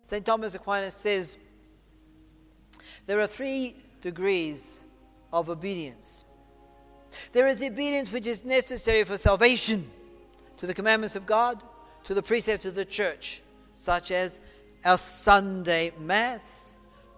St. Thomas Aquinas says there are 3 degrees of obedience. There is the obedience which is necessary for salvation, to the commandments of God, to the precepts of the church, such as our Sunday Mass,